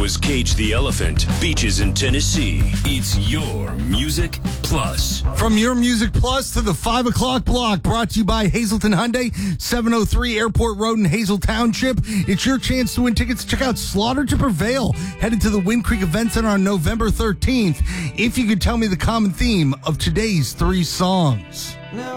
was Cage the Elephant, Beaches in Tennessee. It's your Music Plus. From your Music Plus to the 5 o'clock block, brought to you by Hazleton Hyundai, 703 Airport Road in Hazel Township. It's your chance to win tickets. Check out Slaughter to Prevail, headed to the Wind Creek Event Center on November 13th. If you could tell me the common theme of today's 3 songs.